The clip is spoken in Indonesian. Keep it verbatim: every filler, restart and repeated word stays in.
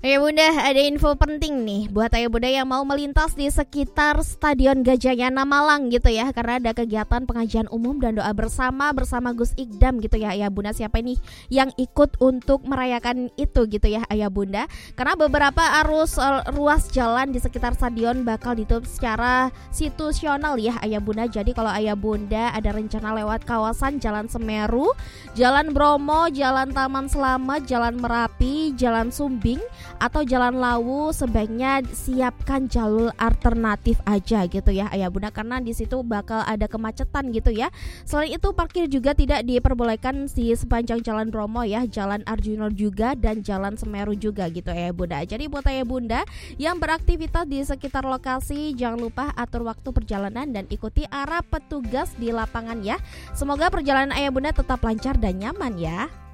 Ayah bunda, ada info penting nih buat ayah bunda yang mau melintas di sekitar Stadion Gajayana Malang gitu ya, karena ada kegiatan pengajian umum dan doa bersama bersama Gus Ikdam gitu ya ayah bunda. Siapa ini yang ikut untuk merayakan itu gitu ya ayah bunda? Karena beberapa arus uh, ruas jalan di sekitar stadion bakal ditutup secara situasional ya ayah bunda. Jadi kalau ayah bunda ada rencana lewat kawasan Jalan Semeru, Jalan Bromo, Jalan Taman Selamat, Jalan Merapi, Jalan Sumbing atau Jalan Lawu, sebaiknya siapkan jalur alternatif aja gitu ya ayah bunda, karena di situ bakal ada kemacetan gitu ya. Selain itu parkir juga tidak diperbolehkan di sepanjang Jalan Bromo ya, Jalan Arjuna juga dan Jalan Semeru juga gitu ayah bunda. Jadi buat ayah bunda yang beraktivitas di sekitar lokasi, jangan lupa atur waktu perjalanan dan ikuti arah petugas di lapangan ya. Semoga perjalanan ayah bunda tetap lancar dan nyaman ya.